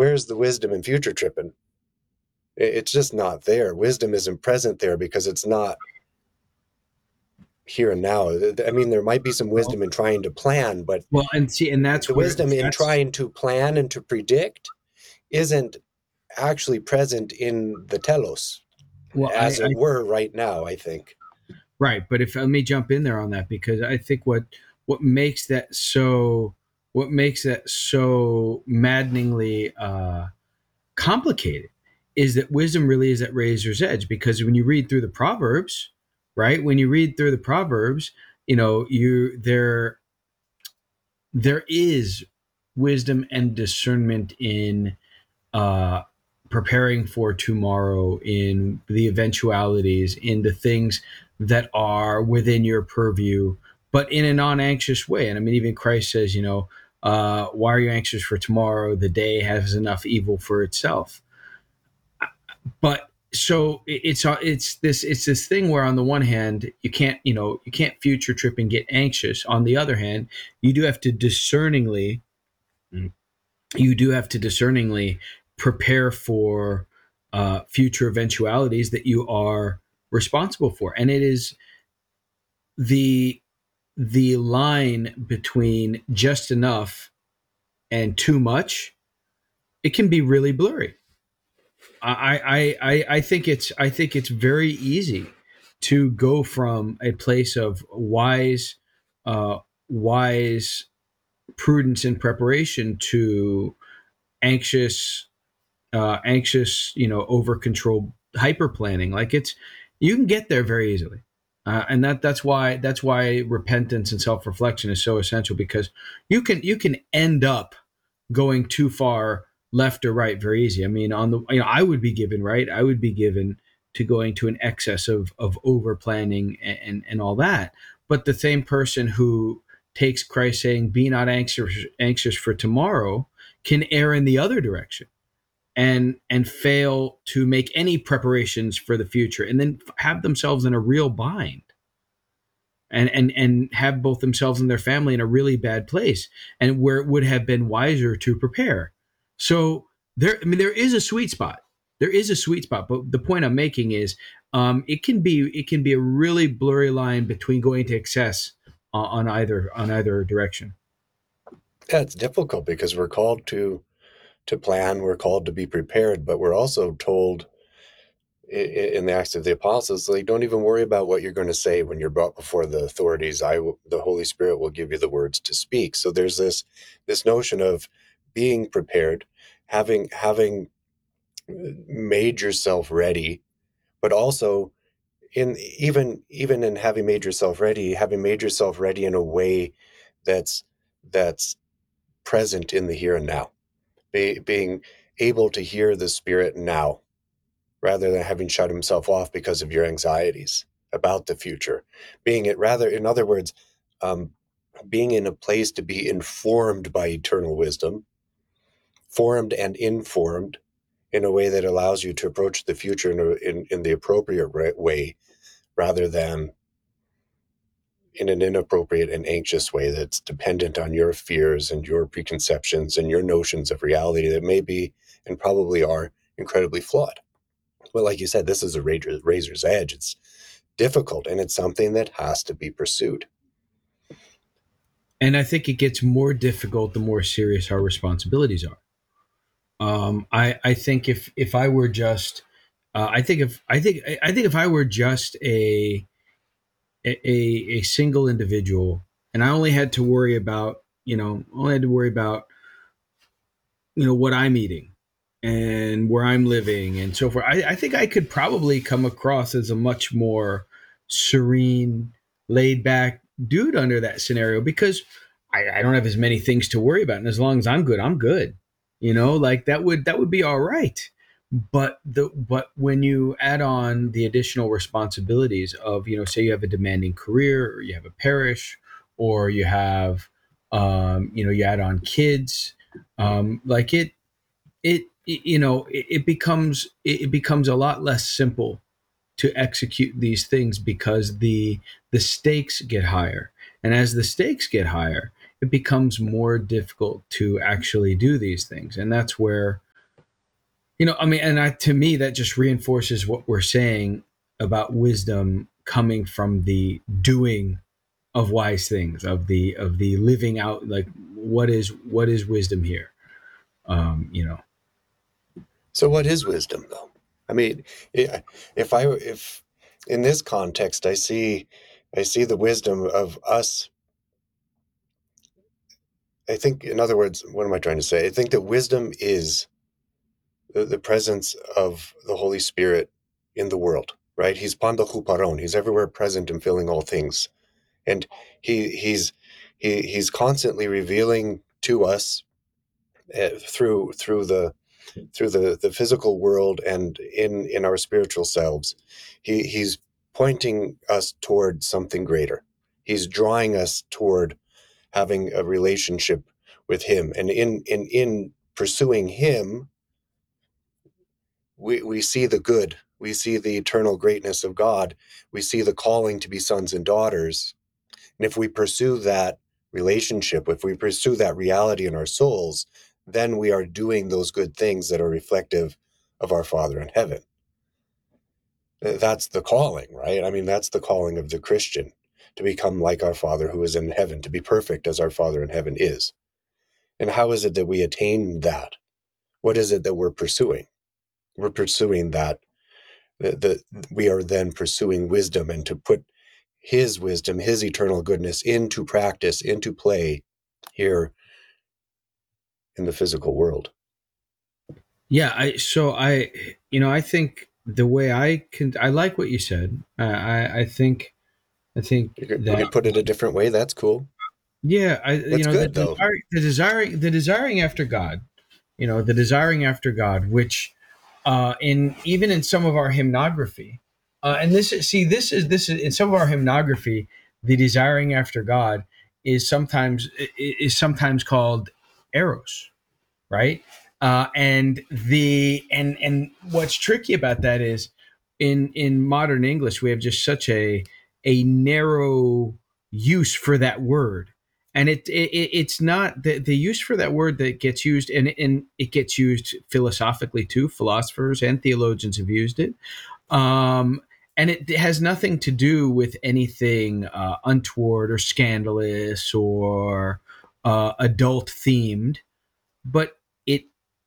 where's the wisdom in future tripping? It's just not there. Wisdom isn't present there because it's not here and now. I mean, there might be some wisdom in trying to plan, but Well, and that's the where wisdom in that's trying to plan and to predict isn't actually present in the telos, well, as it were, right now, I think. right. But if let me jump in there on that, because I think what makes that so maddeningly complicated is that wisdom really is at razor's edge. Because when you read through the Proverbs, right? When you read through the Proverbs, you there is wisdom and discernment in uh, preparing for tomorrow, in the eventualities, in the things that are within your purview, but in a non-anxious way. And I mean, even Christ says, why are you anxious for tomorrow? The day has enough evil for itself. But so it's this thing where on the one hand you can't future trip and get anxious. On the other hand, you do have to discerningly prepare for future eventualities that you are responsible for. And it is the line between just enough and too much. It can be really blurry. I think it's very easy to go from a place of wise prudence and preparation to anxious over control hyper planning. Like you can get there very easily. And that's why repentance and self reflection is so essential, because you can end up going too far left or right very easy. I mean, I would be given to going to an excess of over planning and all that. But the same person who takes Christ saying, "Be not anxious for tomorrow," can err in the other direction and fail to make any preparations for the future, and then have themselves in a real bind, and have both themselves and their family in a really bad place, and where it would have been wiser to prepare. So there is a sweet spot. There is a sweet spot, but the point I'm making is, it can be a really blurry line between going to excess on either direction. Yeah, it's difficult because we're called to plan, we're called to be prepared, but we're also told in the Acts of the Apostles, like, don't even worry about what you're going to say when you're brought before the authorities. The Holy Spirit will give you the words to speak. So there's this notion of being prepared, having made yourself ready, but also even in having made yourself ready, in a way that's present in the here and now, being able to hear the Spirit now, rather than having shut himself off because of your anxieties about the future. In other words, um, being in a place to be informed by eternal wisdom, formed and informed in a way that allows you to approach the future in the appropriate way, rather than in an inappropriate and anxious way that's dependent on your fears and your preconceptions and your notions of reality that may be and probably are incredibly flawed. But like you said, this is a razor's edge. It's difficult, and it's something that has to be pursued. And I think it gets more difficult the more serious our responsibilities are. I think if I were just I think if I were just a single individual, and I only had to worry about what I'm eating and where I'm living and so forth, I think I could probably come across as a much more serene, laid back dude under that scenario, because I don't have as many things to worry about, and as long as I'm good, I'm good. Like that would be all right. But when you add on the additional responsibilities of, say you have a demanding career, or you have a parish, or you add on kids, like it becomes a lot less simple to execute these things, because the stakes get higher, and as the stakes get higher, it becomes more difficult to actually do these things. And that's where I mean, and to me, that just reinforces what we're saying about wisdom coming from the doing of wise things, of the living out. Like, what is wisdom here? You know, So what is wisdom though? I mean, if in this context I see the wisdom of us. I think, in other words, what am I trying to say? I think that wisdom is the presence of the Holy Spirit in the world, right? He's Panda Chuparon. He's everywhere present and filling all things. And he's constantly revealing to us through the physical world and in our spiritual selves. He's pointing us toward something greater. He's drawing us toward having a relationship with him. And in pursuing him, we see the good. We see the eternal greatness of God. We see the calling to be sons and daughters. And if we pursue that relationship, if we pursue that reality in our souls, then we are doing those good things that are reflective of our Father in heaven. That's the calling, right? I mean, that's the calling of the Christian, to become like our Father who is in heaven, to be perfect as our Father in heaven is. And how is it that we attain that? What is it that we're pursuing? We're pursuing that. We are then pursuing wisdom, and to put his wisdom, his eternal goodness into practice, into play here in the physical world. yeah. I think the way I like what you said. I think You that could put it a different way. That's cool. yeah, That's good, though. the desiring after God, the desiring after God, which in even in some of our hymnography, and this is in some of our hymnography, the desiring after God is sometimes called eros, right? And what's tricky about that is in modern English we have just such a narrow use for that word, and it's not the use for that word that gets used, and it gets used philosophically too. Philosophers and theologians have used it, um, and it has nothing to do with anything untoward or scandalous or adult themed, but it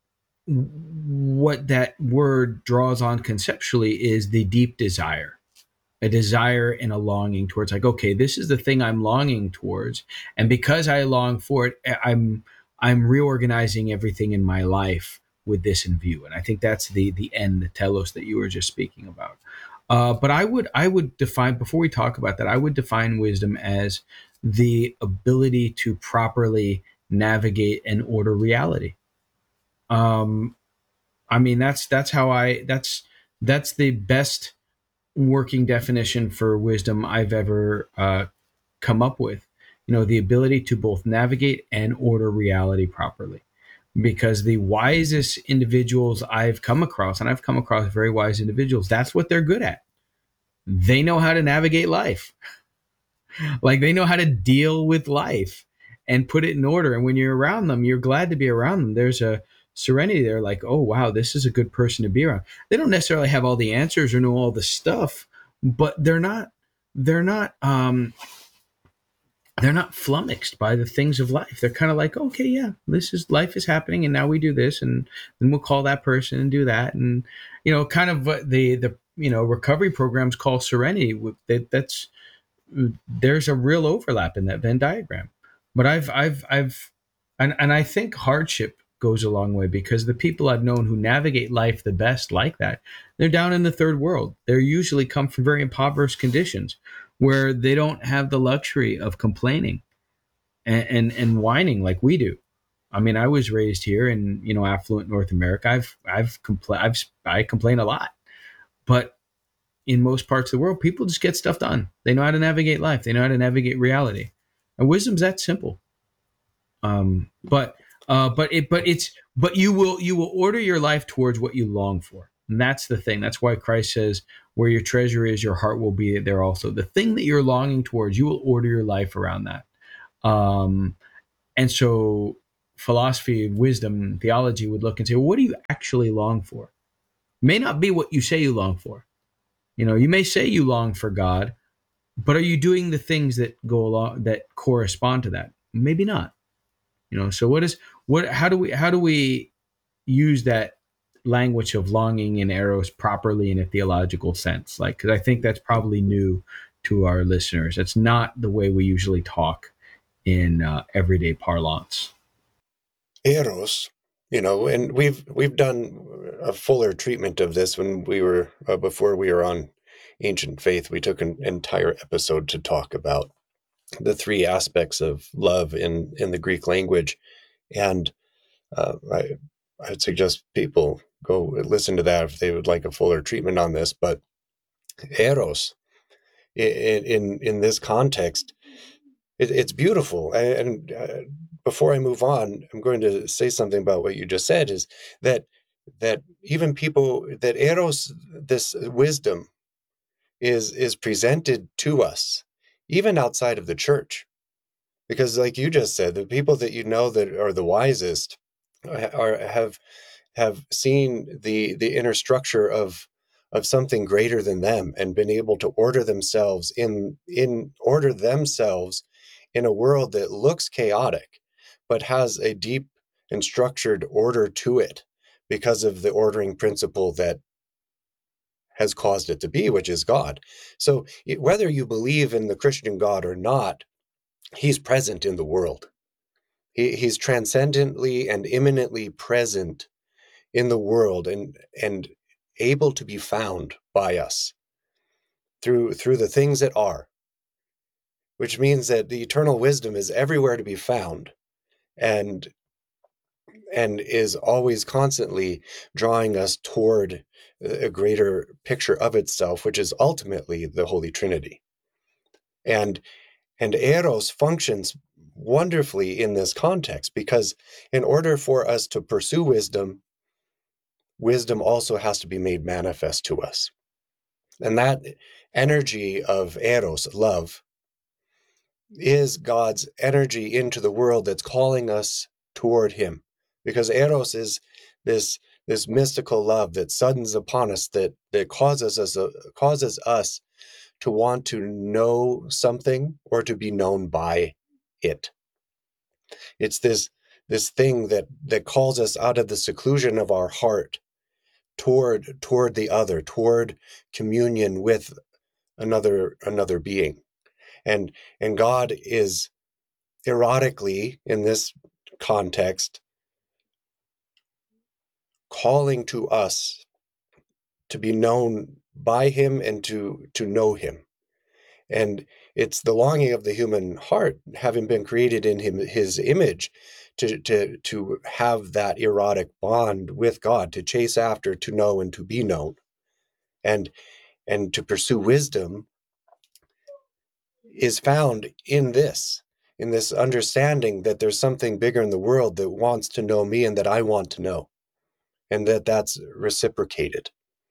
what that word draws on conceptually is the deep desire, a desire and a longing towards, like, okay, this is the thing I'm longing towards, and because I long for it, I'm reorganizing everything in my life with this in view. And I think that's the end, the telos that you were just speaking about. But I would define, before we talk about that, I would define wisdom as the ability to properly navigate and order reality. um I mean, that's the best working definition for wisdom I've ever come up with. The ability to both navigate and order reality properly. Because the wisest individuals I've come across, and I've come across very wise individuals, that's what they're good at. They know how to navigate life. Like, they know how to deal with life and put it in order. And when you're around them, you're glad to be around them. There's a serenity there, like, oh wow, this is a good person to be around. They don't necessarily have all the answers or know all the stuff, but they're not flummoxed by the things of life. They're kind of like, okay, yeah, this is life is happening, and now we do this, and then we'll call that person and do that, and kind of what the recovery programs call serenity. That's There's a real overlap in that Venn diagram. But and I think hardship goes a long way, because the people I've known who navigate life the best like that, they're down in the third world. They usually come from very impoverished conditions where they don't have the luxury of complaining and whining like we do. I mean, I was raised here in affluent North America. I complain a lot, but in most parts of the world, people just get stuff done. They know how to navigate life. They know how to navigate reality. And wisdom's that simple. But you will order your life towards what you long for. And that's the thing. That's why Christ says, where your treasure is, your heart will be there also. The thing that you're longing towards, you will order your life around that. And so philosophy, wisdom, theology would look and say, well, what do you actually long for? It may not be what you say you long for. You may say you long for God, but are you doing the things that go along that correspond to that? Maybe not. So how do we use that language of longing and eros properly in a theological sense? Like, because I think that's probably new to our listeners. That's not the way we usually talk in everyday parlance. Eros, and we've done a fuller treatment of this when we were before we were on Ancient Faith. We took an entire episode to talk about the three aspects of love in the Greek language, and I'd suggest people go listen to that if they would like a fuller treatment on this. But Eros, in this context, it's beautiful. And before I move on, I'm going to say something about what you just said, is that even people, that Eros, this wisdom, is presented to us even outside of the church, because like you just said, the people that that are the wisest have seen the inner structure of something greater than them, and been able to order themselves in a world that looks chaotic but has a deep and structured order to it, because of the ordering principle that has caused it to be, which is God. So whether you believe in the Christian God or not, he's present in the world. He's transcendently and immanently present in the world, and able to be found by us through the things that are, which means that the eternal wisdom is everywhere to be found, and is always constantly drawing us toward a greater picture of itself, which is ultimately the Holy Trinity. And Eros functions wonderfully in this context, because in order for us to pursue wisdom, wisdom also has to be made manifest to us. And that energy of Eros, love, is God's energy into the world that's calling us toward him. Because Eros is this mystical love that suddens upon us, that causes us to want to know something or to be known by it. It's this thing that calls us out of the seclusion of our heart toward the other, toward communion with another being. And God is erotically, in this context, calling to us to be known by him and to know him. And it's the longing of the human heart, having been created in his image, to have that erotic bond with God, to chase after, to know, and to be known, and to pursue wisdom, is found in this understanding that there's something bigger in the world that wants to know me, and that I want to know, and that's reciprocated.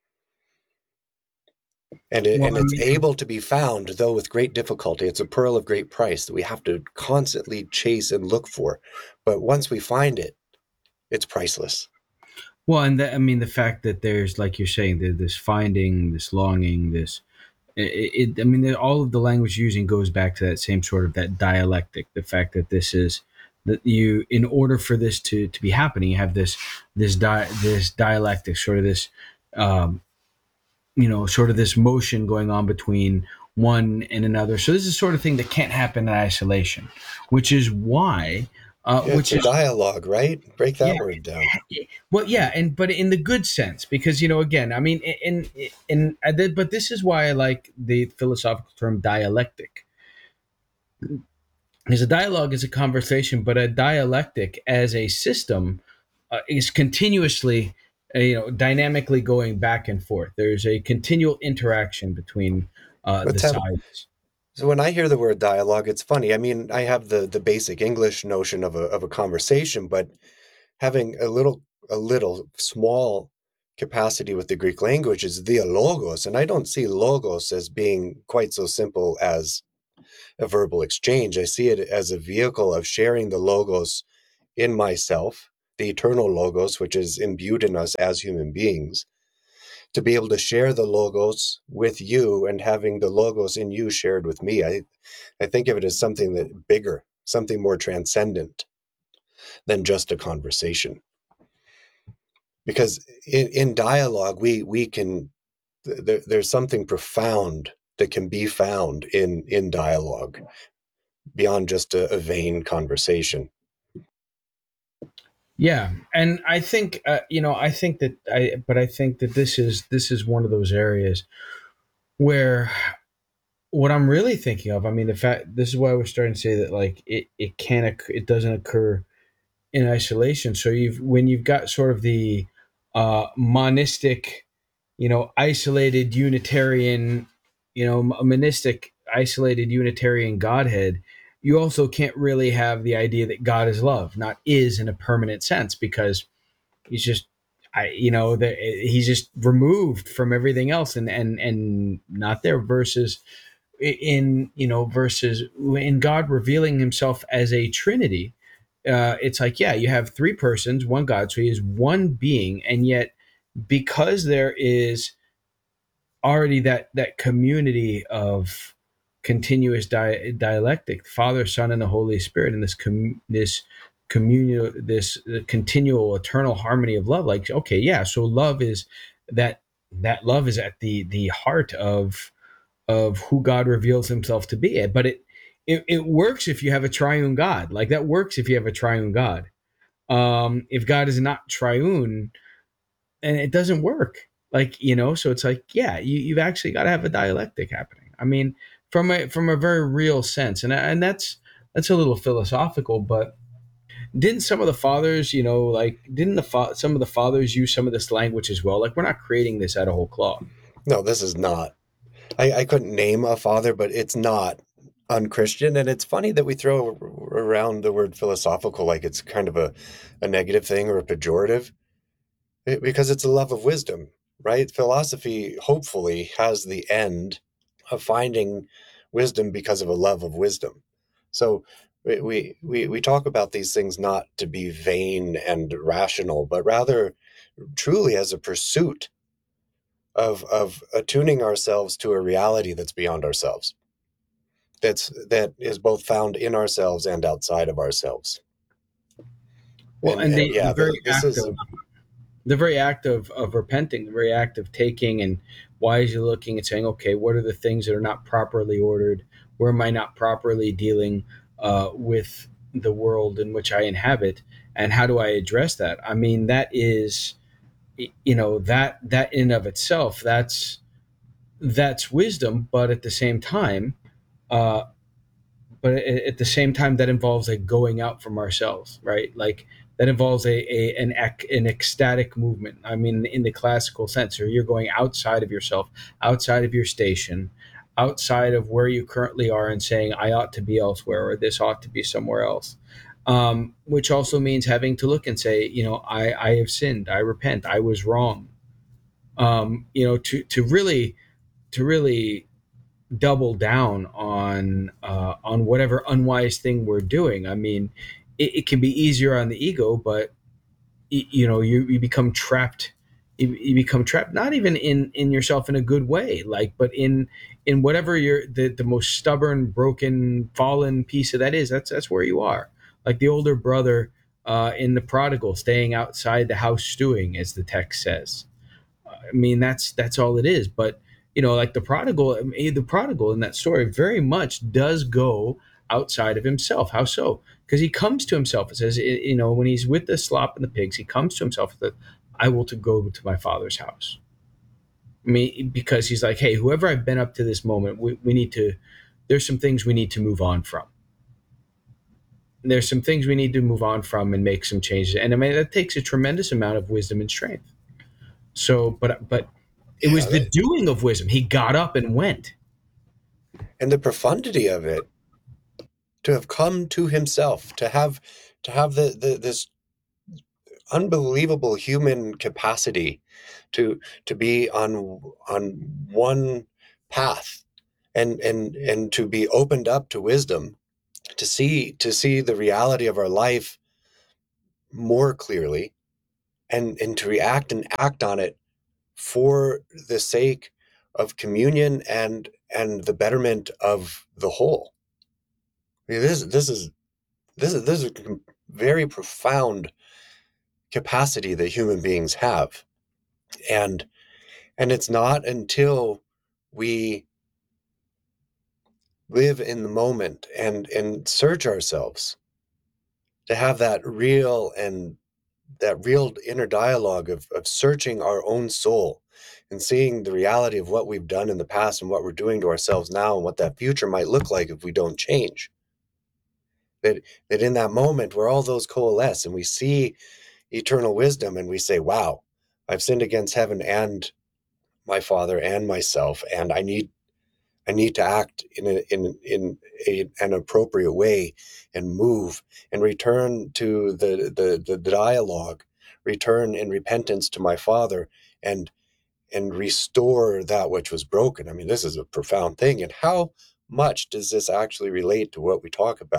And Well, I it's mean, able to be found, though with great difficulty. It's a pearl of great price that we have to constantly chase and look for. But once we find it, it's priceless. and the fact that there's, like you're saying, this finding, this longing, this all of the language using goes back to that same sort of that dialectic. The fact that this is that you, in order for this to be happening, you have this dialectic, sort of this, sort of this motion going on between one and another. So this is the sort of thing that can't happen in isolation, which is why, Yeah, it's a dialogue, right? Break that yeah, word down. well, yeah, but in the good sense, because again, I mean, but this is why I like the philosophical term dialectic. Because a dialogue is a conversation, but a dialectic as a system is continuously, dynamically going back and forth. There's a continual interaction between the Let's have sides. So when I hear the word dialogue, it's funny. I mean, I have the basic English notion of a conversation, but having a little small capacity with the Greek language is dialogos, and I don't see logos as being quite so simple as a verbal exchange. I see it as a vehicle of sharing the logos in myself, the eternal logos, which is imbued in us as human beings, to be able to share the logos with you and having the logos in you shared with me. I think of it as something that bigger, something more transcendent than just a conversation. Because in dialogue, we can, there's something profound that can be found in dialogue beyond just a vain conversation. Yeah, and I think I think that I think that this is one of those areas where what I'm really thinking of. I mean, the fact this is why we're starting to say that like it doesn't occur in isolation. So when you've got sort of the monistic, isolated Unitarian, a monistic isolated Unitarian Godhead, you also can't really have the idea that God is love, not is in a permanent sense, because he's just he's just removed from everything else and not there versus versus in God revealing himself as a trinity. It's like, yeah, you have three persons, one God, so he is one being, and yet because there is already that community of continuous dialectic, Father, Son, and the Holy Spirit, and this communal, this continual, eternal harmony of love. Like, okay, yeah, so love is that love is at the heart of who God reveals Himself to be. But it works if you have a triune God. Like that works if you have a triune God. If God is not triune, and it doesn't work. Like, so it's like, yeah, you've actually got to have a dialectic happening. I mean, from a very real sense, and that's a little philosophical, but didn't some of the fathers, like didn't some of the fathers use some of this language as well? Like, we're not creating this out of whole cloth. No, this is not. I couldn't name a father, but it's not unchristian. And it's funny that we throw around the word philosophical like it's kind of a negative thing or a pejorative, because it's a love of wisdom, right? Philosophy hopefully has the end of finding wisdom because of a love of wisdom. So we talk about these things not to be vain and rational, but rather truly as a pursuit of attuning ourselves to a reality that's beyond ourselves, that is both found in ourselves and outside of ourselves. Well, and And the yeah, very this act is, of repenting, the very act of taking and wisely looking and saying, okay, what are the things that are not properly ordered? Where am I not properly dealing with the world in which I inhabit? And how do I address that? I mean, that is, that in of itself, that's wisdom, but at the same time, uh, at the same time that involves like going out from ourselves, right? Like that involves an ecstatic movement. I mean, in the classical sense, or you're going outside of yourself, outside of your station, outside of where you currently are, and saying, I ought to be elsewhere, or this ought to be somewhere else. Which also means having to look and say, I have sinned, I repent, I was wrong. To really double down on whatever unwise thing we're doing. I mean, it can be easier on the ego, but you become trapped. You become trapped, not even in yourself in a good way, like, but in whatever the most stubborn, broken, fallen piece of that is. That's where you are. Like the older brother in the prodigal, staying outside the house stewing, as the text says. I mean, that's all it is. But like the prodigal in that story very much does go outside of himself. How so? Because he comes to himself. It says, when he's with the slop and the pigs, he comes to himself that I will to go to my father's house. I mean, because he's like, hey, whoever I've been up to this moment, we need to. There's some things we need to move on from. There's some things we need to move on from and make some changes. And I mean, that takes a tremendous amount of wisdom and strength. So, but it was yeah, the doing of wisdom. He got up and went. and the profundity of it, to have come to himself, to have this unbelievable human capacity to be on one path, and to be opened up to wisdom, to see the reality of our life more clearly, and to react and act on it for the sake of communion and the betterment of the whole. I mean, this is a very profound capacity that human beings have, and it's not until we live in the moment and search ourselves to have that real inner dialogue of searching our own soul and seeing the reality of what we've done in the past and what we're doing to ourselves now and what that future might look like if we don't change. That in that moment where all those coalesce and we see eternal wisdom and we say, wow, I've sinned against heaven and my father and myself, and I need to act an appropriate way and move and return to the dialogue, return in repentance to my Father, and restore that which was broken. I mean, this is a profound thing. And how much does this actually relate to what we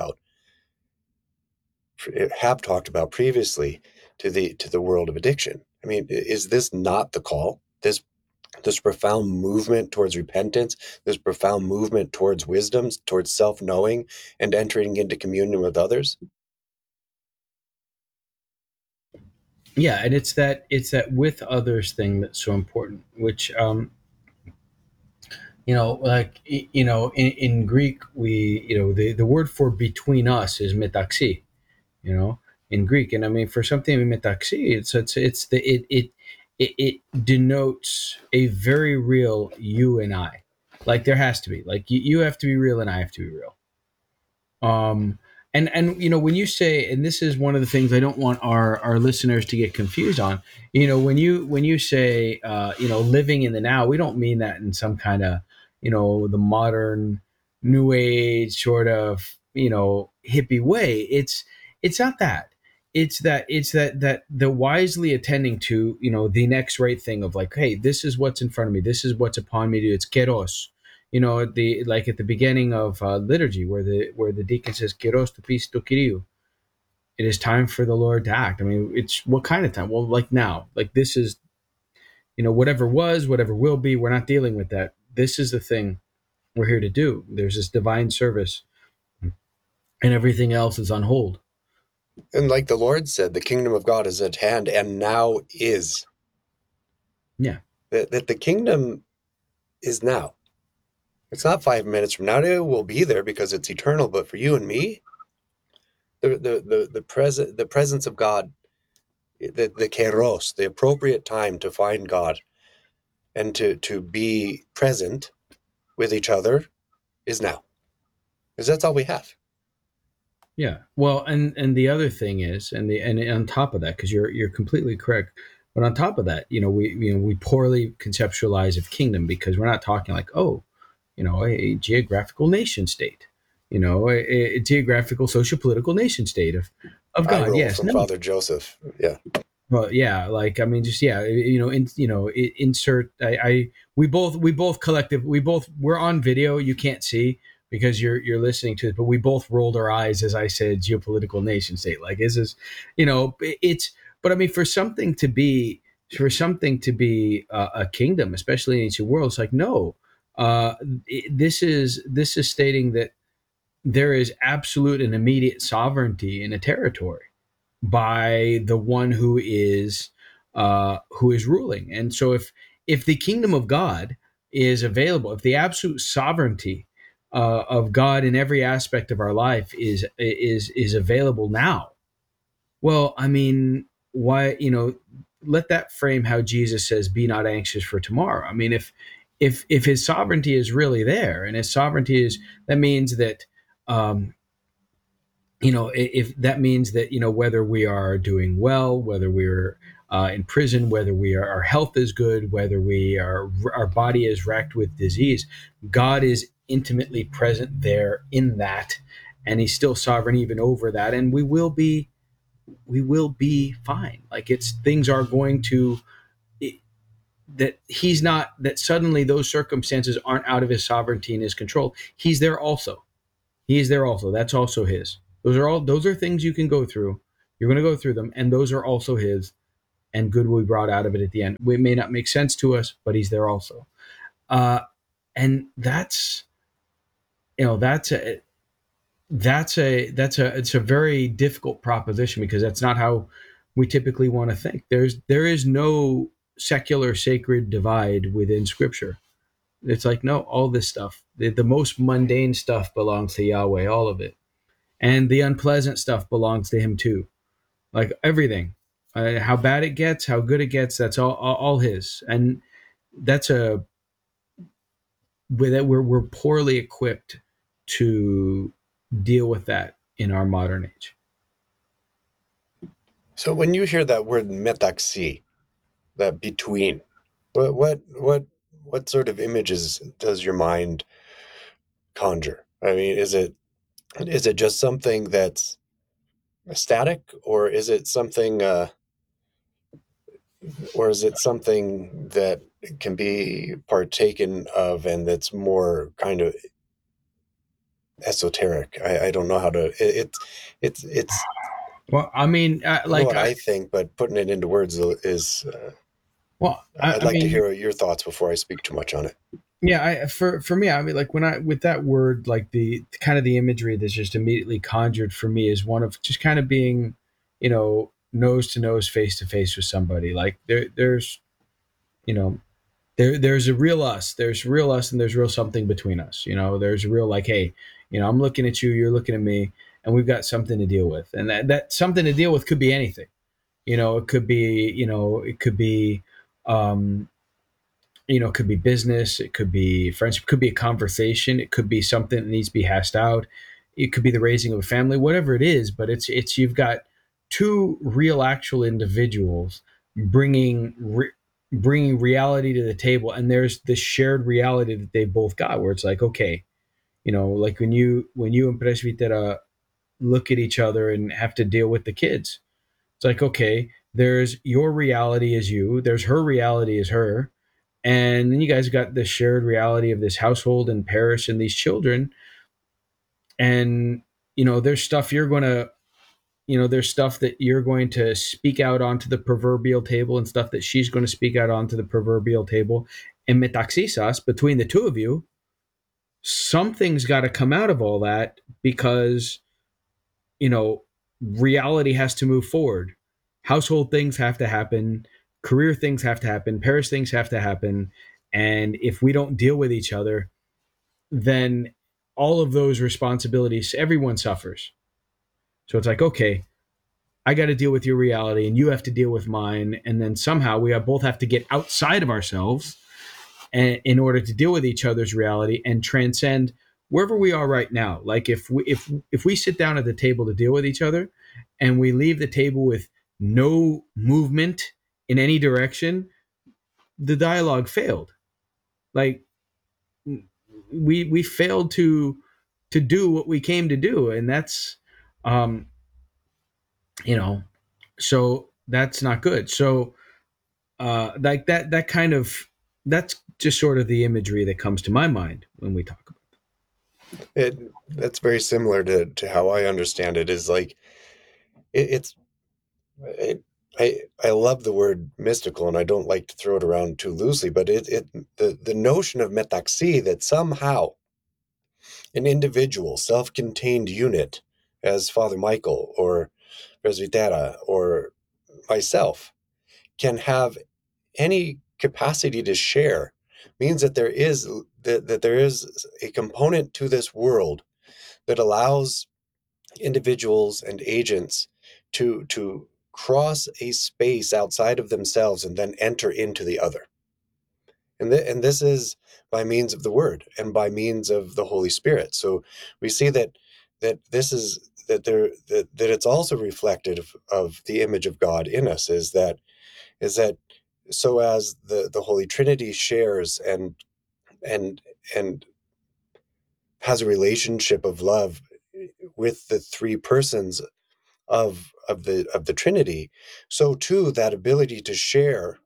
have talked about previously, to the world of addiction? I mean, is this not the call? This profound movement towards repentance, this profound movement towards wisdom, towards self-knowing, and entering into communion with others. Yeah, and it's that with others thing that's so important, which like in Greek, we the word for between us is metaxi, you know, in Greek. And I mean, for something metaxi, it denotes a very real you and I. Like there has to be, like you have to be real and I have to be real. Um, and when you say, and this is one of the things I don't want our listeners to get confused on. When you say living in the now, we don't mean that in some kind of the modern new age sort of hippie way. It's not that. It's that the wisely attending to the next right thing of like, hey, this is what's in front of me, this is what's upon me to do. It's keros, at the beginning of liturgy, where the deacon says, "Kyrios to peace to Kyriou." It is time for the Lord to act. I mean, it's what kind of time? Well, like now, like this is whatever was, whatever will be. We're not dealing with that. This is the thing we're here to do. There's this divine service, and everything else is on hold. And like the Lord said, the kingdom of God is at hand and now is. Yeah, That the kingdom is now. It's not 5 minutes from now. It will be there because it's eternal. But for you and me, the presence of God, the kairos, the appropriate time to find God and to be present with each other is now. Because that's all we have. yeah. Well, and the other thing is, and on top of that, because you're completely correct. But on top of that, we poorly conceptualize of kingdom because we're not talking like, oh, a geographical nation state, a geographical social political nation state of I God. roll Yes, from no. Father Joseph. Yeah. Well, yeah, like I mean, just yeah, insert. We both collective. We're on video. You can't see because you're listening to it, but we both rolled our eyes as I said geopolitical nation state. Like, is this, it's. But I mean, for something to be a kingdom, especially in ancient world, it's like no. This is stating that there is absolute and immediate sovereignty in a territory by the one who is ruling. And so if the kingdom of God is available, if the absolute sovereignty of God in every aspect of our life is available now, well, I mean, why let that frame how Jesus says, "Be not anxious for tomorrow." I mean, if his sovereignty is really there, and his sovereignty is that means that um, if that means that whether we are doing well, whether we're in prison, whether our health is good, whether our body is racked with disease, God is intimately present there in that, and he's still sovereign even over that, and we will be fine. Like it's things are going to that he's not that suddenly those circumstances aren't out of his sovereignty and his control. He's there also. That's also his. Those are things you can go through. You're going to go through them, and those are also his, and good will be brought out of it at the end. It may not make sense to us, but he's there also. Uh, and that's, you know, it's a very difficult proposition, because that's not how we typically want to think. There is no secular sacred divide within Scripture. It's like, no, all this stuff, the most mundane stuff belongs to Yahweh, all of it, and the unpleasant stuff belongs to Him too. Like everything, how bad it gets, how good it gets, that's all His. And that's a with it, we're poorly equipped to deal with that in our modern age. So when you hear that word metaxi, that between, what sort of images does your mind conjure? I mean, is it just something that's static, or is it something that can be partaken of and that's more kind of esoteric? I don't know how to it's Well, I mean, I know what I think, but putting it into words is I'd I like to mean, hear your thoughts before I speak too much on it. yeah, for me, I mean, like when I with that word, like the kind of the imagery that's just immediately conjured for me is one of just kind of being, nose to nose, face to face with somebody. Like there's, you know, there's a real us. There's real us, and there's real something between us. There's a real, like, hey, I'm looking at you, you're looking at me, and we've got something to deal with. And that something to deal with could be anything. It could be, um, it could be business, it could be friendship, it could be a conversation, it could be something that needs to be hashed out, it could be the raising of a family, whatever it is. But it's you've got two real, actual individuals bringing reality to the table, and there's this shared reality that they both got, where it's like, okay, like when you and Presbitera look at each other and have to deal with the kids, it's like, okay, there's your reality as you, there's her reality as her, and then you guys got the shared reality of this household and parish and these children. And there's stuff you're going to there's stuff that you're going to speak out onto the proverbial table, and stuff that she's going to speak out onto the proverbial table. And metaxisas, between the two of you, something's got to come out of all that, because you know reality has to move forward. Household things have to happen, career things have to happen, parish things have to happen. And if we don't deal with each other, then all of those responsibilities, everyone suffers. So it's like, okay, I got to deal with your reality, and you have to deal with mine, and then somehow we both have to get outside of ourselves in order to deal with each other's reality and transcend wherever we are right now. Like if we sit down at the table to deal with each other, and we leave the table with no movement in any direction, the dialogue failed. Like we failed to do what we came to do, and that's um you know so that's not good. So like that kind of, that's just sort of the imagery that comes to my mind when we talk about That's very similar to how I understand it. Is like it's it, I love the word mystical, and I don't like to throw it around too loosely, but the notion of metaxi, that somehow an individual, self-contained unit, as Father Michael or Presbytera or myself, can have any capacity to share, means that there is a component to this world that allows individuals and agents to cross a space outside of themselves and then enter into the other. And this is by means of the Word and by means of the Holy Spirit. So we see that this is that it's also reflective of the image of God in us. Is that so as the Holy Trinity shares and and has a relationship of love with the three persons of the Trinity, so too that ability to share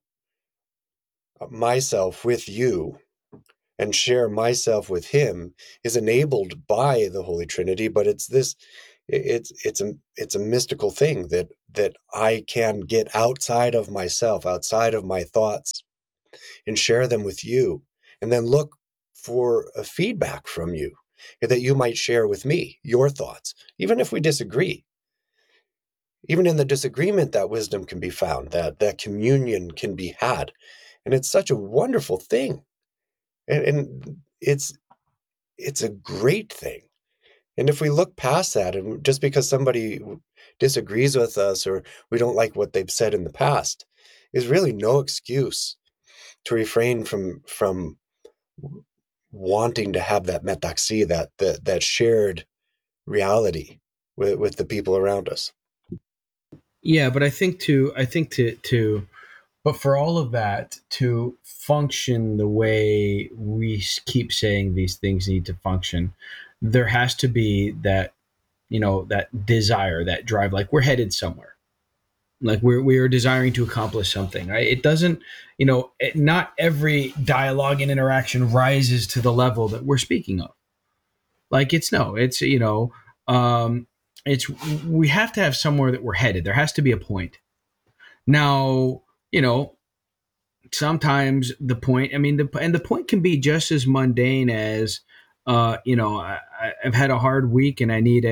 myself with you and share myself with him is enabled by the Holy Trinity. But it's this It's a mystical thing that I can get outside of myself, outside of my thoughts, and share them with you, and then look for a feedback from you that you might share with me, your thoughts, even if we disagree. Even in the disagreement, that wisdom can be found, that communion can be had, and it's such a wonderful thing, and it's a great thing. And if we look past that, and just because somebody disagrees with us or we don't like what they've said in the past, is really no excuse to refrain from wanting to have that metaxi, that shared reality with the people around us. Yeah, but I think to but for all of that to function the way we keep saying these things need to function, there has to be that, that desire, that drive, like we're headed somewhere, like we are desiring to accomplish something, right? It doesn't, not every dialogue and interaction rises to the level that we're speaking of. Like it's no, it's um it's we have to have somewhere that we're headed. There has to be a point. Now, sometimes the point, I mean, and the point can be just as mundane as, I've had a hard week and I need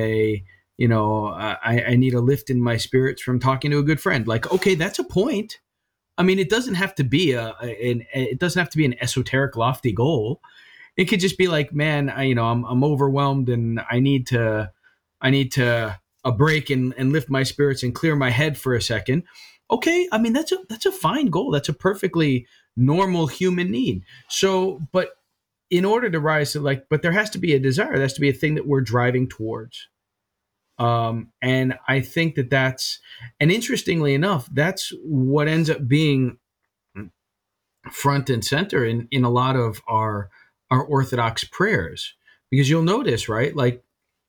I need a lift in my spirits from talking to a good friend. Like, okay, that's a point. I mean, it doesn't have to be it doesn't have to be an esoteric, lofty goal. It could just be like, man, I'm overwhelmed and I need to a break and lift my spirits and clear my head for a second. Okay, I mean that's a fine goal. That's a perfectly normal human need. So, but in order to rise to, like, but there has to be a desire. There has to be a thing that we're driving towards. And I think and interestingly enough, that's what ends up being front and center in a lot of our Orthodox prayers, because you'll notice, right, like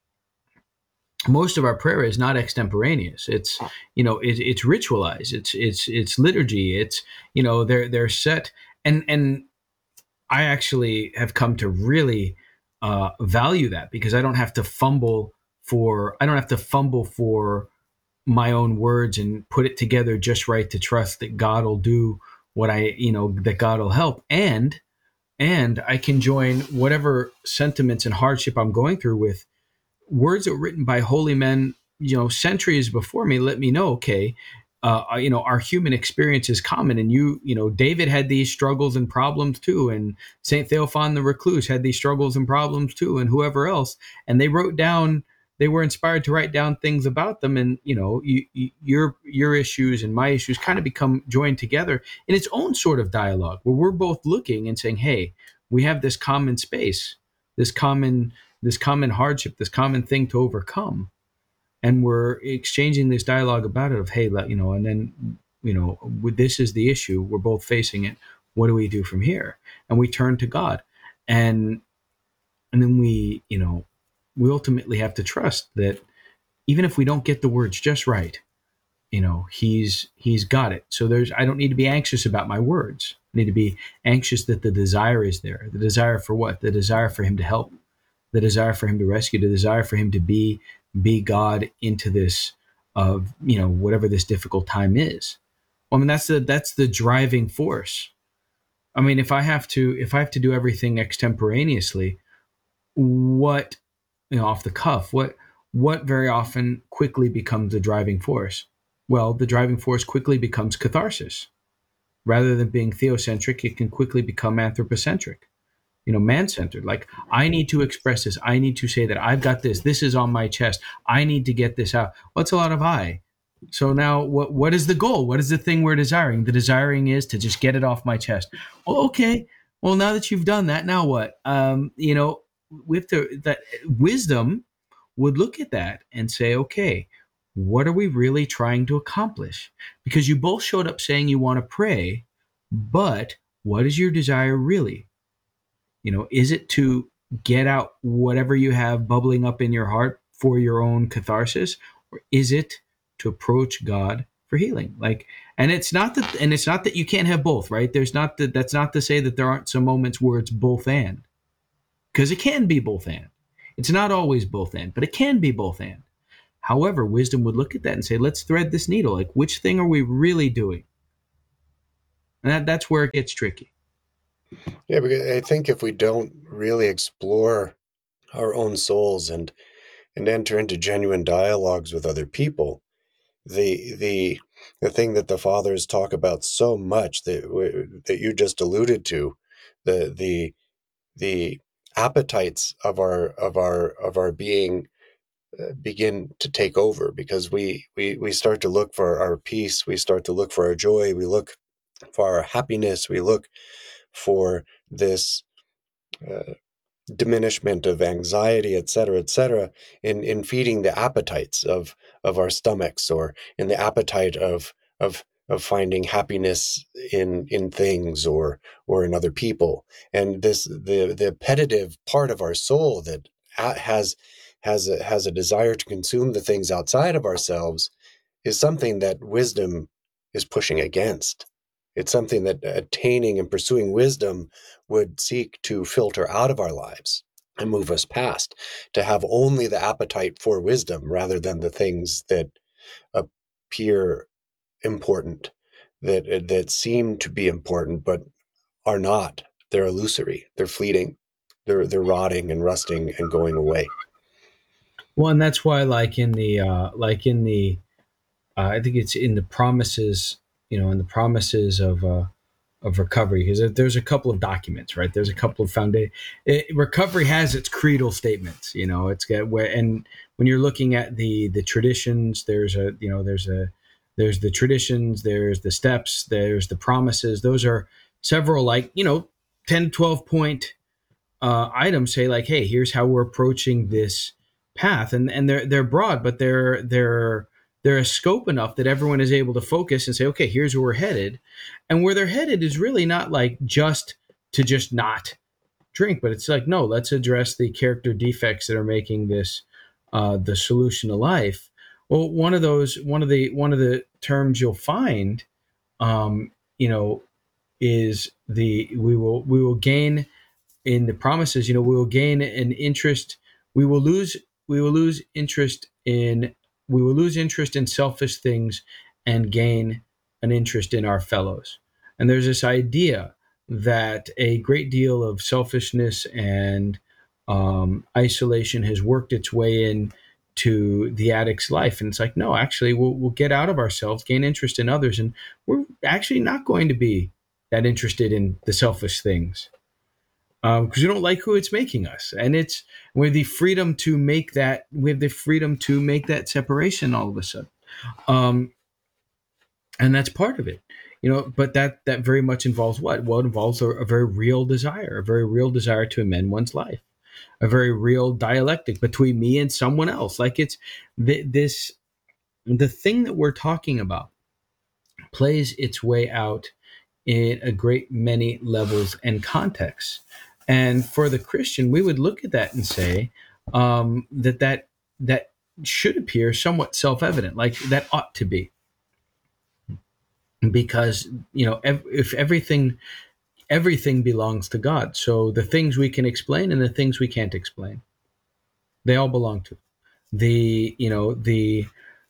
most of our prayer is not extemporaneous. It's it's ritualized. It's liturgy. It's they're set, and I actually have come to really value that, because I don't have to fumble for my own words and put it together just right to trust that God will do what that God will help, and I can join whatever sentiments and hardship I'm going through with words that were written by holy men, centuries before me. Let me know, okay, our human experience is common, and David had these struggles and problems too, and Saint Theophan the Recluse had these struggles and problems too, and whoever else, and they were inspired to write down things about them, and your issues and my issues kind of become joined together in its own sort of dialogue, where we're both looking and saying, hey, we have this common space, this common this common hardship, this common thing to overcome, and we're exchanging this dialogue about it of, hey, and then this is the issue, we're both facing it, what do we do from here? And we turn to God, and then we ultimately have to trust that even if we don't get the words just right, he's got it. So I don't need to be anxious about my words. I need to be anxious that the desire is there. The desire for what? The desire for him to help, the desire for him to rescue, the desire for him to be God into this, of whatever this difficult time is. Well, I mean, that's the driving force. I mean, if I have to do everything extemporaneously, what, off the cuff, what very often quickly becomes the driving force? Well, the driving force quickly becomes catharsis. Rather than being theocentric, it can quickly become anthropocentric, man-centered. Like, I need to express this, I need to say that I've got this is on my chest, I need to get this out. What's a lot of I? So now what is the goal? What is the thing we're desiring? The desiring is to just get it off my chest. Well, okay, well, now that you've done that, now what? We have to, that wisdom would look at that and say, okay, what are we really trying to accomplish? Because you both showed up saying you want to pray, but what is your desire really? Is it to get out whatever you have bubbling up in your heart for your own catharsis, or is it to approach God for healing? Like, and it's not that you can't have both, right? That's not to say that there aren't some moments where it's both and, because it can be both and. It's not always both and, but it can be both and. However, wisdom would look at that and say, let's thread this needle. Like, which thing are we really doing? And that's where it gets tricky. Yeah, because I think if we don't really explore our own souls and enter into genuine dialogues with other people, the thing that the fathers talk about so much that you just alluded to, the the the appetites of our being begin to take over, because we start to look for our peace, we start to look for our joy, we look for our happiness, we look for this uh, diminishment of anxiety, et cetera, in feeding the appetites of our stomachs, or in the appetite of finding happiness in things, or in other people. And the appetitive part of our soul that has a desire to consume the things outside of ourselves is something that wisdom is pushing against. It's something that attaining and pursuing wisdom would seek to filter out of our lives and move us past, to have only the appetite for wisdom rather than the things that appear important, that seem to be important but are not. They're illusory. They're fleeting. They're rotting and rusting and going away. Well, and that's why, I think it's in the promises, in the promises of recovery, because there's a couple of documents, right? There's a couple of foundation. Recovery has its creedal statements. It's got where, and when you're looking at the traditions, there's the traditions, there's the steps, there's the promises. Those are several, 10, 12 point items, say like, hey, here's how we're approaching this path, and they're broad, but they're a scope enough that everyone is able to focus and say, okay, here's where we're headed. And where they're headed is really not like just not drink, but it's like, no, let's address the character defects that are making this the solution to life. Well, one of the terms you'll find, um, you know, is the we will gain in the promises. We will gain an interest. We will lose. We will lose interest in. We will lose interest in selfish things and gain an interest in our fellows. And there's this idea that a great deal of selfishness and isolation has worked its way in to the addict's life. And it's like, no, actually, we'll get out of ourselves, gain interest in others, and we're actually not going to be that interested in the selfish things, because we don't like who it's making us, and we have the freedom to make that. We have the freedom to make that separation all of a sudden, um, and that's part of it. But that very much involves what? Well, it involves a very real desire, to amend one's life, a very real dialectic between me and someone else. Like it's this the thing that we're talking about plays its way out in a great many levels and contexts. And for the Christian, we would look at that and say that should appear somewhat self-evident, like that ought to be, because if everything belongs to God, so the things we can explain and the things we can't explain, they all belong to the you know the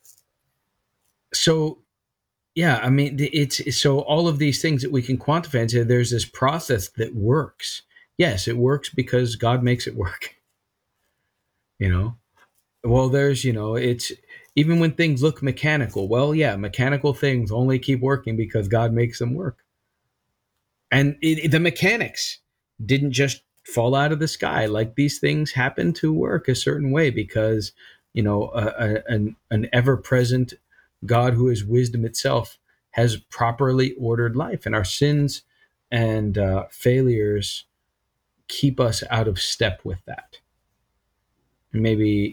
so yeah, I mean, it's so all of these things that we can quantify and say there's this process that works. Yes, it works because God makes it work. you know well, it's even when things look mechanical. Well, yeah, mechanical things only keep working because God makes them work. And the mechanics didn't just fall out of the sky. Like, these things happen to work a certain way because an ever-present God who is wisdom itself has properly ordered life, and our sins and failures keep us out of step with that. And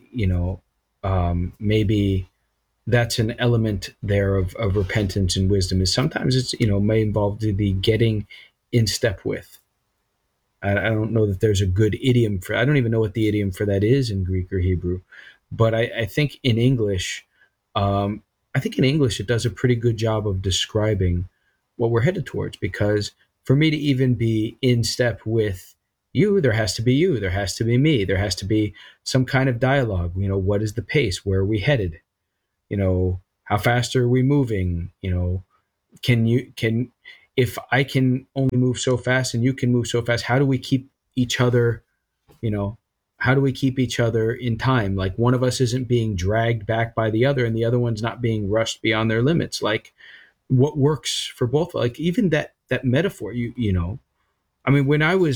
maybe that's an element there of repentance and wisdom, is sometimes it's may involve the getting in step with. I don't know that there's a good idiom for. I don't even know what the idiom for that is in Greek or Hebrew, but I think in English, it does a pretty good job of describing what we're headed towards. Because for me to even be in step with you, there has to be you, there has to be me, there has to be some kind of dialogue. What is the pace? Where are we headed? How fast are we moving? Can if I can only move so fast and you can move so fast, how do we keep each other, you know, how do we keep each other in time? Like one of us isn't being dragged back by the other and the other one's not being rushed beyond their limits. Like what works for both? Like even that metaphor, I mean,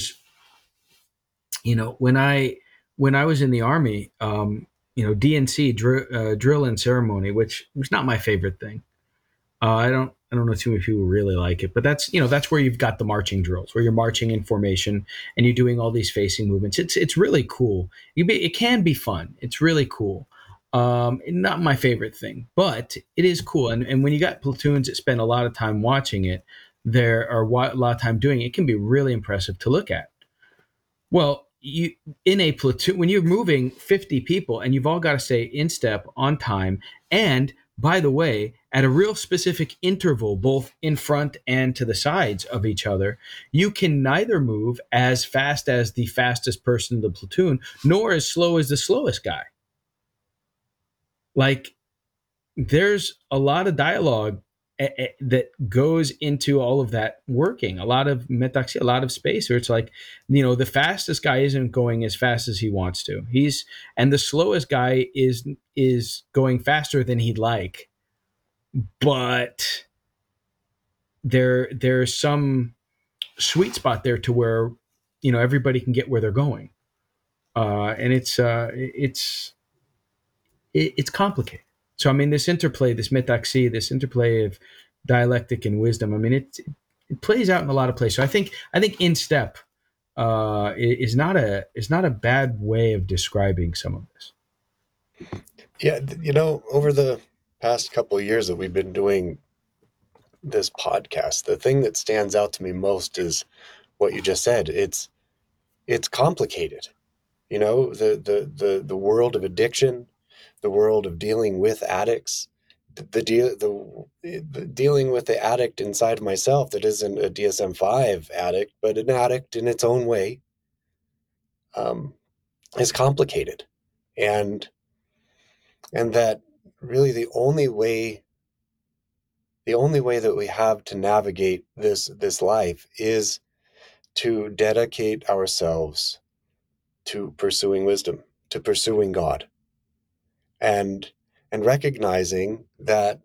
when I was in the army, DNC, drill and ceremony, which was not my favorite thing. I don't know too many people really like it, but that's where you've got the marching drills, where you're marching in formation and you're doing all these facing movements. It's really cool. It can be fun. It's really cool. Not my favorite thing, but it is cool. And when you got platoons that spend a lot of time watching it, there are a lot of time doing it, it can be really impressive to look at. Well, you in a platoon when you're moving 50 people and you've all got to stay in step on time, and by the way, at a real specific interval, both in front and to the sides of each other, you can neither move as fast as the fastest person in the platoon, nor as slow as the slowest guy. Like there's a lot of dialogue that goes into all of that working, a lot of metaxia, a lot of space where it's like, the fastest guy isn't going as fast as he wants to. And the slowest guy is going faster than he'd like, but there's some sweet spot there to where, everybody can get where they're going. And it's complicated. So I mean, this interplay, this metaxi, this interplay of dialectic and wisdom. I mean, it plays out in a lot of places. So I think in step is not a bad way of describing some of this. Yeah, over the past couple of years that we've been doing this podcast, the thing that stands out to me most is what you just said. It's complicated. The world of addiction, the world of dealing with addicts, the dealing with the addict inside of myself that isn't a DSM-5 addict, but an addict in its own way, is complicated, and that really the only way that we have to navigate this life is to dedicate ourselves to pursuing wisdom, to pursuing God, and recognizing that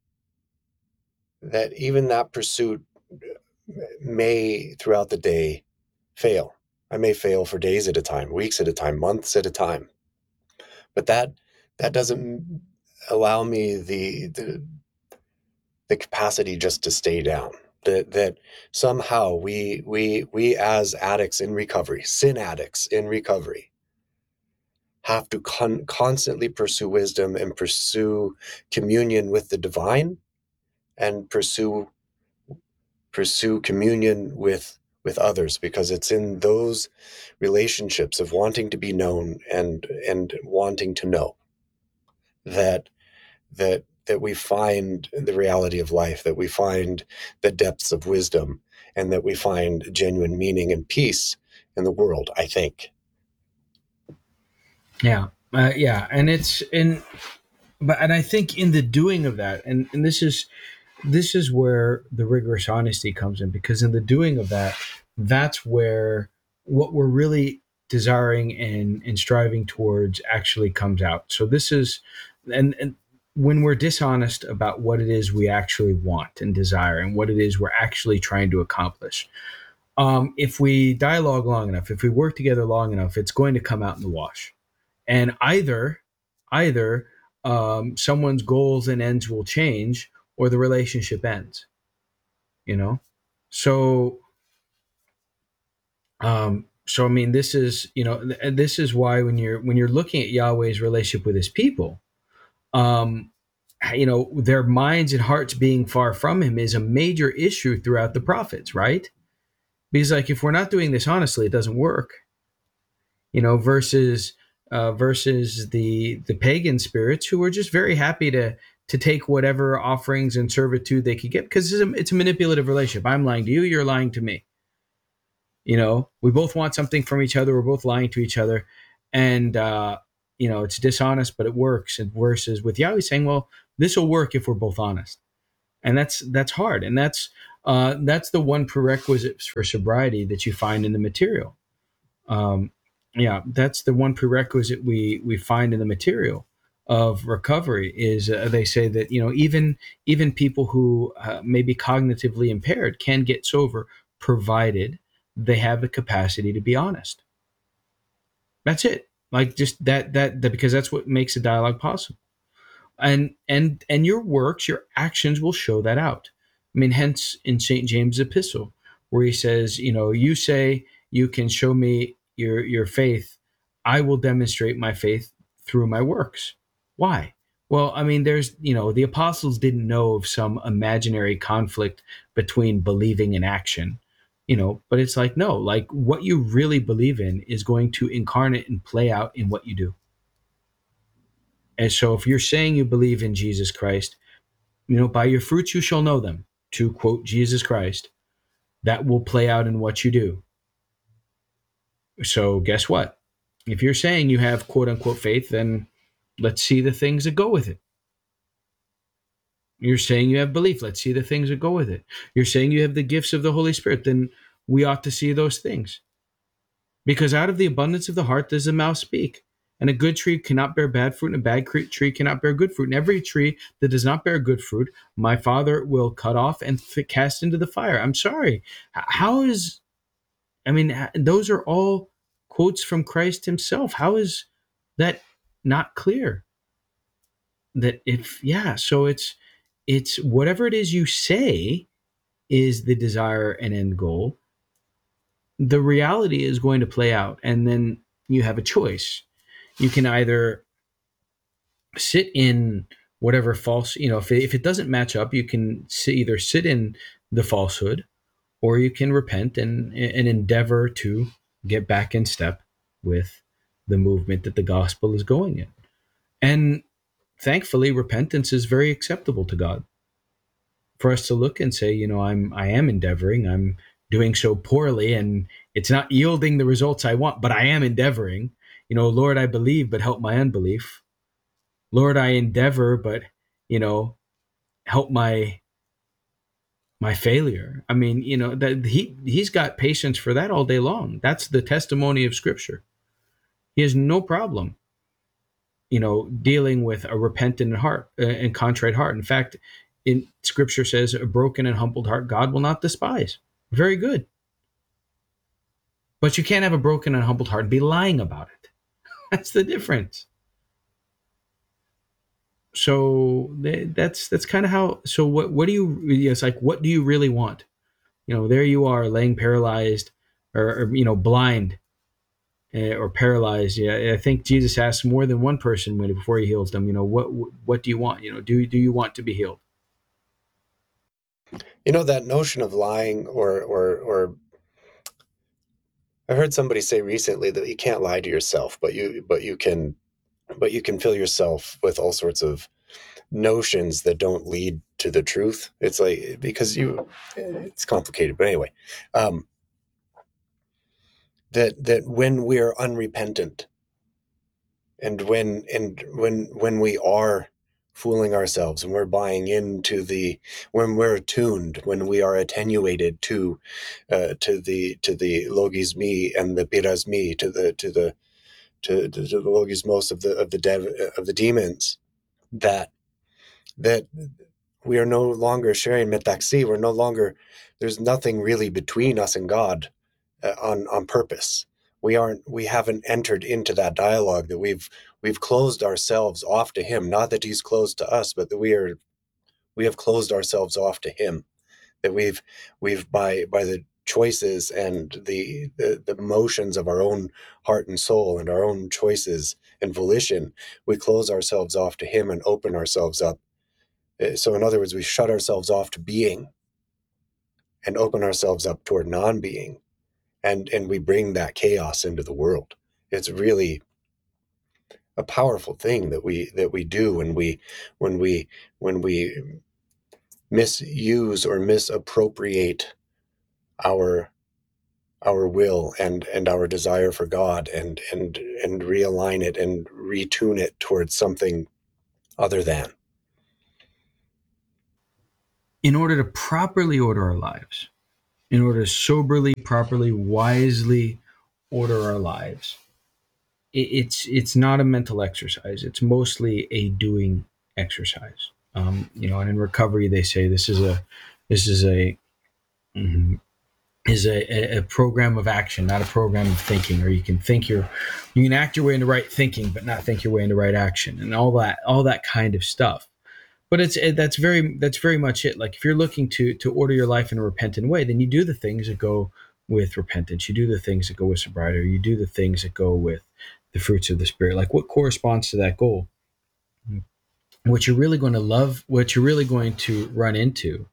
even that pursuit may throughout the day fail. I may fail for days at a time, weeks at a time, months at a time, but that doesn't allow me the capacity just to stay down. That somehow we as addicts in recovery, sin addicts in recovery, have to constantly pursue wisdom and pursue communion with the divine, and pursue communion with others, because it's in those relationships of wanting to be known and wanting to know that we find the reality of life, that we find the depths of wisdom, and that we find genuine meaning and peace in the world, I think. Yeah. And I think in the doing of that, and this is where the rigorous honesty comes in, because in the doing of that, that's where what we're really desiring and striving towards actually comes out. So this is, and when we're dishonest about what it is we actually want and desire and what it is we're actually trying to accomplish, if we dialogue long enough, if we work together long enough, it's going to come out in the wash. And either someone's goals and ends will change, or the relationship ends. So I mean, this is this is why when you're looking at Yahweh's relationship with His people, their minds and hearts being far from Him is a major issue throughout the prophets, right? Because like if we're not doing this honestly, it doesn't work. Versus the pagan spirits who were just very happy to take whatever offerings and servitude they could get, because it's a manipulative relationship. I'm lying to you, you're lying to me. We both want something from each other. We're both lying to each other, and it's dishonest, but it works. And versus with Yahweh saying, "Well, this will work if we're both honest," and that's hard, and that's the one prerequisite for sobriety that you find in the material. Um, yeah, that's the one prerequisite we find in the material of recovery is they say that even people who may be cognitively impaired can get sober provided they have the capacity to be honest. That's it. Like just that because that's what makes a dialogue possible. And your works, your actions will show that out. I mean, hence in St. James' epistle, where he says, you say you can show me your faith, I will demonstrate my faith through my works. Why? Well, I mean, there's the apostles didn't know of some imaginary conflict between believing and action, but it's like, no, like what you really believe in is going to incarnate and play out in what you do. And so if you're saying you believe in Jesus Christ, by your fruits you shall know them, to quote Jesus Christ, that will play out in what you do. So guess what? If you're saying you have quote unquote faith, then let's see the things that go with it. You're saying you have belief, let's see the things that go with it. You're saying you have the gifts of the Holy Spirit, then we ought to see those things. Because out of the abundance of the heart does the mouth speak. And a good tree cannot bear bad fruit, and a bad tree cannot bear good fruit. And every tree that does not bear good fruit, my Father will cut off and cast into the fire. I'm sorry. Those are all quotes from Christ himself. How is that not clear? So it's whatever it is you say is the desire and end goal. The reality is going to play out, and then you have a choice. You can either sit in whatever false, if it doesn't match up, you can either sit in the falsehood, or you can repent and endeavor to get back in step with the movement that the gospel is going in. And thankfully, repentance is very acceptable to God. For us to look and say, I am endeavoring, I'm doing so poorly, and it's not yielding the results I want, but I am endeavoring. Lord, I believe, but help my unbelief. Lord, I endeavor, but help my failure. I mean, that he's got patience for that all day long. That's the testimony of Scripture. He has no problem, dealing with a repentant heart and contrite heart. In fact, in Scripture says, a broken and humbled heart God will not despise. Very good. But you can't have a broken and humbled heart and be lying about it. That's the difference. So that's kind of how. So what do you? It's like, what do you really want? There you are, laying paralyzed, or blind, or paralyzed. Yeah, I think Jesus asked more than one person before he heals them. What do you want? Do you want to be healed? That notion of lying, or I heard somebody say recently that you can't lie to yourself, but you can fill yourself with all sorts of notions that don't lead to the truth. It's like, because it's complicated, but anyway, that when we're unrepentant, and when we are fooling ourselves, and we're buying into when we're attuned, when we are attenuated to the logos me and the piras me, to the logismos of the demons, that we are no longer sharing metaxi. We're no longer, there's nothing really between us and God, on purpose. We haven't entered into that dialogue, that we've closed ourselves off to him. Not that he's closed to us, but that we have closed ourselves off to him. That we've by the choices and the motions of our own heart and soul, and our own choices and volition, we close ourselves off to him and open ourselves up. So in other words, we shut ourselves off to being and open ourselves up toward non-being, and we bring that chaos into the world. It's really a powerful thing that we do when we misuse or misappropriate our our will and our desire for God and realign it and retune it towards something other than. In order to properly order our lives, in order to soberly, properly, wisely order our lives, it's not a mental exercise. It's mostly a doing exercise. And in recovery, they say this is a mhm, a program of action, not a program of thinking. Or you can act your way into right thinking, but not think your way into right action, and all that kind of stuff. But that's very much it. Like if you're looking to order your life in a repentant way, then you do the things that go with repentance. You do the things that go with sobriety. Or you do the things that go with the fruits of the Spirit. Like what corresponds to that goal? What you're really going to love, what you're really going to run into,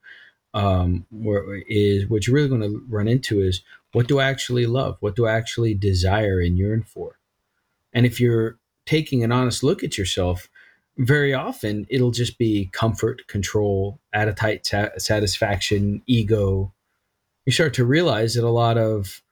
what you're really going to run into is, what do I actually love? What do I actually desire and yearn for? And if you're taking an honest look at yourself, very often it'll just be comfort, control, appetite, satisfaction, ego. You start to realize that a lot of,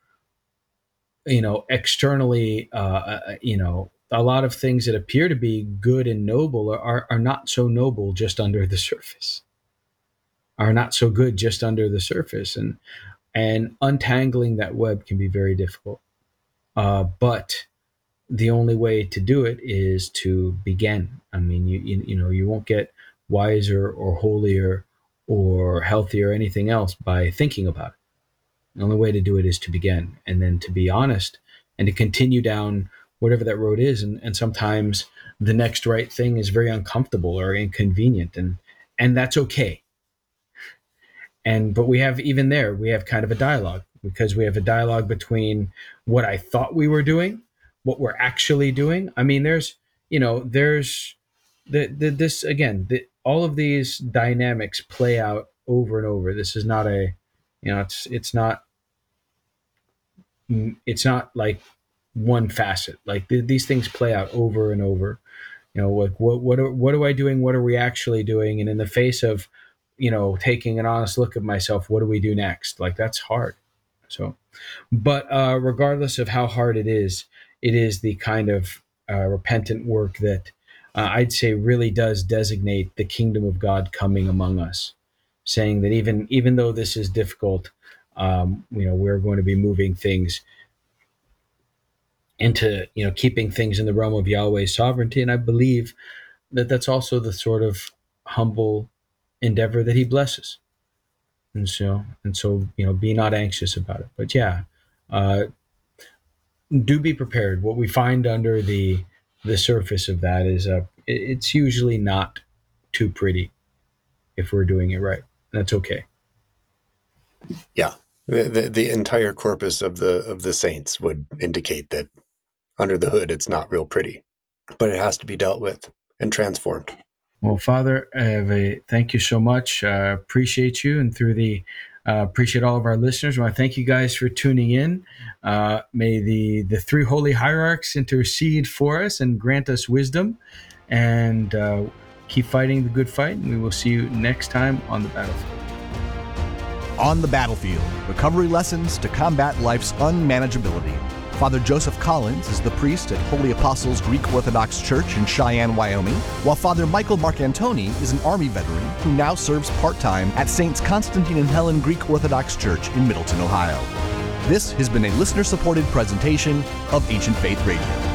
externally, a lot of things that appear to be good and noble are not so noble just under the surface, are not so good just under the surface. And untangling that web can be very difficult. But the only way to do it is to begin. I mean, you won't get wiser or holier or healthier or anything else by thinking about it. The only way to do it is to begin, and then to be honest and to continue down whatever that road is. And sometimes the next right thing is very uncomfortable or inconvenient, and that's okay. But we have kind of a dialogue, because we have a dialogue between what I thought we were doing, what we're actually doing. I mean, there's this again, all of these dynamics play out over and over. This is not it's not like one facet. Like these things play out over and over. Like what am I doing? What are we actually doing? And in the face of, taking an honest look at myself, what do we do next? Like that's hard. So, but regardless of how hard it is the kind of repentant work that I'd say really does designate the kingdom of God coming among us, saying that even though this is difficult, we're going to be moving things into, keeping things in the realm of Yahweh's sovereignty. And I believe that that's also the sort of humble endeavor that he blesses. And so, be not anxious about it. But yeah, do be prepared. What we find under the surface of that is it's usually not too pretty if we're doing it right. That's okay. Yeah. The entire corpus of the saints would indicate that under the hood, it's not real pretty, but it has to be dealt with and transformed. Well, Father, thank you so much. Appreciate you, and appreciate all of our listeners. I want to thank you guys for tuning in. May the three holy hierarchs intercede for us and grant us wisdom, and keep fighting the good fight. And we will see you next time on the battlefield. On the Battlefield, recovery lessons to combat life's unmanageability. Father Joseph Collins is the priest at Holy Apostles Greek Orthodox Church in Cheyenne, Wyoming, while Father Michael Marcantoni is an Army veteran who now serves part-time at Saints Constantine and Helen Greek Orthodox Church in Middleton, Ohio. This has been a listener-supported presentation of Ancient Faith Radio.